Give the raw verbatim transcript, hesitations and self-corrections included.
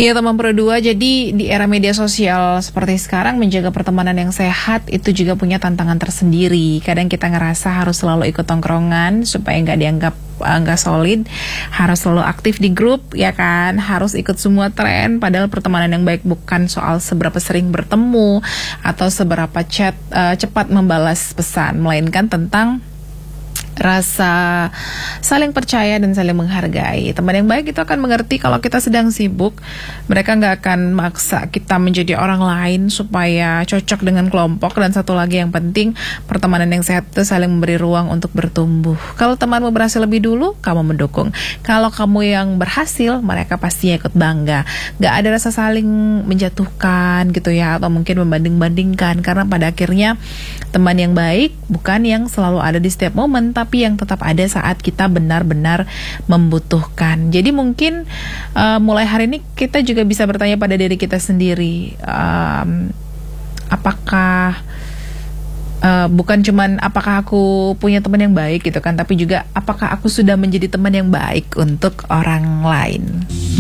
Iya teman Pro dua, jadi di era media sosial seperti sekarang menjaga pertemanan yang sehat itu juga punya tantangan tersendiri. Kadang kita ngerasa harus selalu ikut tongkrongan supaya nggak dianggap uh, nggak solid, harus selalu aktif di grup, ya kan, harus ikut semua tren. Padahal pertemanan yang baik bukan soal seberapa sering bertemu atau seberapa chat uh, cepat membalas pesan, melainkan tentang rasa saling percaya dan saling menghargai. Teman yang baik itu akan mengerti kalau kita sedang sibuk. Mereka nggak akan maksa kita menjadi orang lain supaya cocok dengan kelompok. Dan satu lagi yang penting, pertemanan yang sehat itu saling memberi ruang untuk bertumbuh. Kalau temanmu berhasil lebih dulu, kamu mendukung. Kalau kamu yang berhasil, mereka pastinya ikut bangga. Nggak ada rasa saling menjatuhkan gitu ya, atau mungkin membanding-bandingkan. Karena pada akhirnya teman yang baik bukan yang selalu ada di setiap momen, tapi yang tetap ada saat kita benar-benar membutuhkan. Jadi mungkin uh, mulai hari ini kita juga bisa bertanya pada diri kita sendiri, um, apakah uh, bukan cuman apakah aku punya teman yang baik gitu kan, tapi juga apakah aku sudah menjadi teman yang baik untuk orang lain.